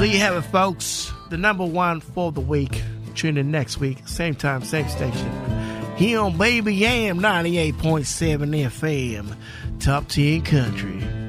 There you have it, folks. The number one for the week. Tune in next week. Same time, same station. Here on Baby Yam 98.7 FM. Top 10 Country.